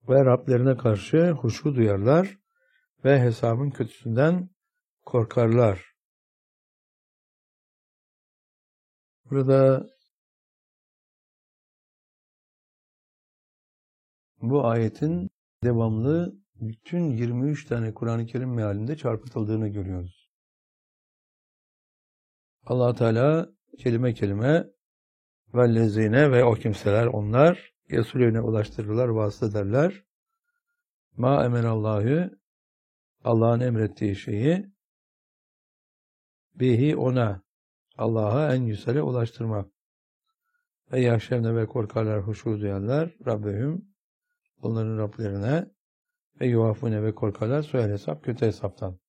ve Rablerine karşı huşu duyarlar ve hesabın kötüsünden korkarlar. Burada bu ayetin devamlı bütün 23 tane Kur'an-ı Kerim mealinde çarpıtıldığını görüyoruz. Allah Teala kelime kelime vellezine ve o kimseler onlar Resulüne ulaştırırlar, vasıta ederler. Ma emenallahü Allah'ın emrettiği şeyi bihi ona Allah'a en güzele ulaştırmak. Ve yahşevne ve korkarlar, huşu duyarlar. Rabbehum onların Rablerine ve yuvafune ve korkarlar suel hesap, kötü hesaptan.